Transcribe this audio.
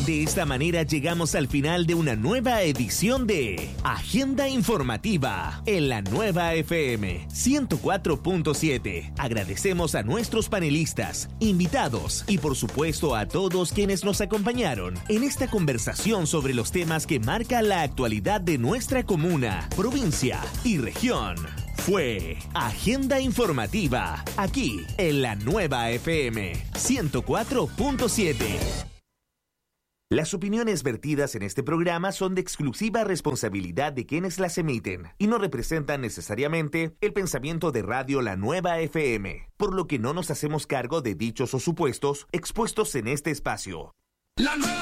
De esta manera llegamos al final de una nueva edición de Agenda Informativa en la Nueva FM 104.7. Agradecemos a nuestros panelistas, invitados y por supuesto a todos quienes nos acompañaron en esta conversación sobre los temas que marcan la actualidad de nuestra comuna, provincia y región. Fue Agenda Informativa, aquí en la Nueva FM 104.7. Las opiniones vertidas en este programa son de exclusiva responsabilidad de quienes las emiten y no representan necesariamente el pensamiento de Radio La Nueva FM, por lo que no nos hacemos cargo de dichos o supuestos expuestos en este espacio.